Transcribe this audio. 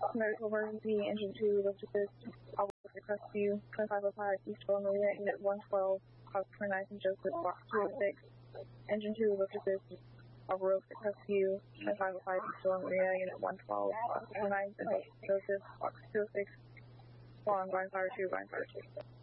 Medical emergency, engine 2, lift assist, I'll request you, 2505 East Villa Maria, unit 112, Oscar 9 St. Joseph, box 206. Engine 2, lift assist, I'll request you, 2505 East Villa Maria, unit 112, Oscar 9 St. Joseph, box 206. Long, line fire 2, line fire 2.